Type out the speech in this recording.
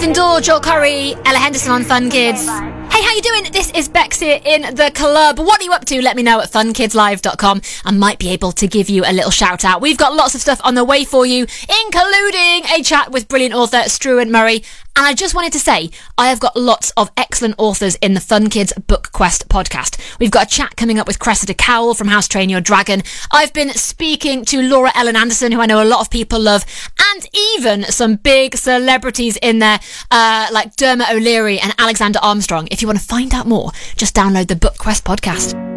Nathan Daw, Joel Curry, Ella Henderson on Fun Kids. Hey, how you doing? This is Bex here in the club. What are you up to? Let me know at funkidslive.com. I might be able to give you a little shout out. We've got lots of stuff on the way for you, including a chat with brilliant author Struan Murray. And I just wanted to say, I have got lots of excellent authors in the Fun Kids Book Quest podcast. We've got a chat coming up with Cressida Cowell from How to Train Your Dragon. I've been speaking to Laura Ellen Anderson, who I know a lot of people love, and even some big celebrities in there, like Dermot O'Leary and Alexander Armstrong. If you want to find out more, just download the Book Quest podcast.